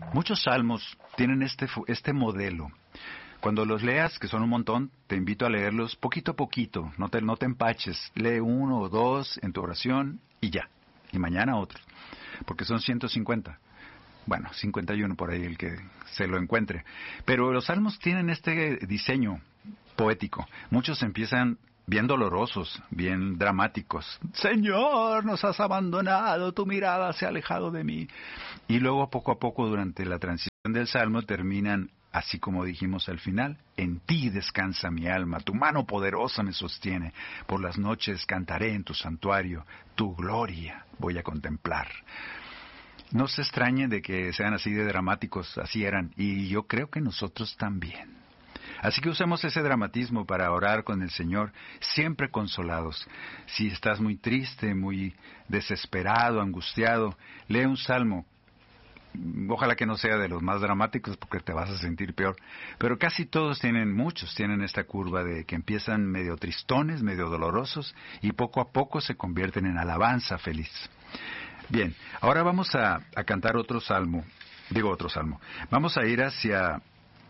Muchos salmos tienen este modelo. Cuando los leas, que son un montón, te invito a leerlos poquito a poquito, no te empaches. Lee uno o dos en tu oración y ya. Y mañana otros, porque son 150. Bueno, 51 por ahí el que se lo encuentre. Pero los salmos tienen este diseño poético. Muchos empiezan bien dolorosos, bien dramáticos. Señor, nos has abandonado, tu mirada se ha alejado de mí. Y luego poco a poco durante la transición del salmo terminan así como dijimos al final: en ti descansa mi alma, tu mano poderosa me sostiene. Por las noches cantaré en tu santuario, tu gloria voy a contemplar. No se extrañen de que sean así de dramáticos, así eran, y yo creo que nosotros también. Así que usemos ese dramatismo para orar con el Señor, siempre consolados. Si estás muy triste, muy desesperado, angustiado, lee un salmo. Ojalá que no sea de los más dramáticos porque te vas a sentir peor. Pero casi todos muchos tienen esta curva de que empiezan medio tristones, medio dolorosos, y poco a poco se convierten en alabanza feliz. Bien, ahora vamos a cantar otro salmo. Vamos a ir hacia...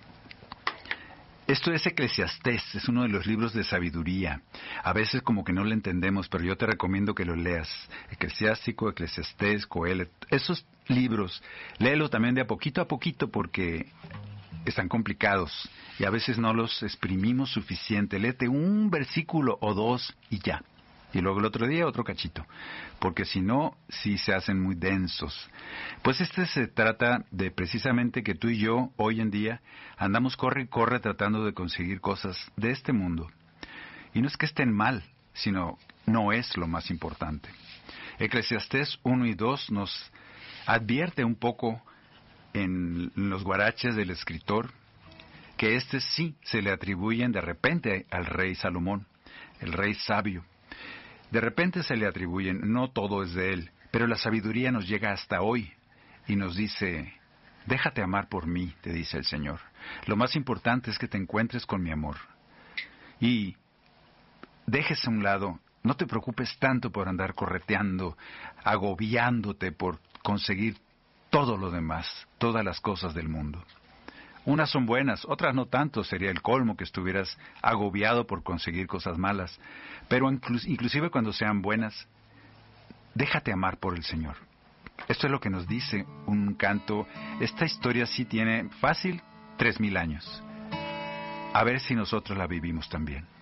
Esto es Eclesiastés, es uno de los libros de sabiduría. A veces como que no lo entendemos, pero yo te recomiendo que lo leas. Eclesiástico, Eclesiastés, Coelet, esos libros, léelo también de a poquito porque están complicados y a veces no los exprimimos suficiente. Léete un versículo o dos y ya. Y luego el otro día otro cachito, porque si no, sí se hacen muy densos. Pues se trata de precisamente que tú y yo, hoy en día, andamos corre y corre tratando de conseguir cosas de este mundo. Y no es que estén mal, sino no es lo más importante. Eclesiastés 1 y 2 nos advierte un poco en los guaraches del escritor que sí se le atribuyen de repente al rey Salomón, el rey sabio. De repente se le atribuyen, no todo es de él, pero la sabiduría nos llega hasta hoy y nos dice: déjate amar por mí, te dice el Señor. Lo más importante es que te encuentres con mi amor. Y dejes a un lado, no te preocupes tanto por andar correteando, agobiándote por conseguir todo lo demás, todas las cosas del mundo. Unas son buenas, otras no tanto, sería el colmo que estuvieras agobiado por conseguir cosas malas. Pero inclusive cuando sean buenas, déjate amar por el Señor. Esto es lo que nos dice un canto. Esta historia sí tiene fácil 3000 años. A ver si nosotros la vivimos también.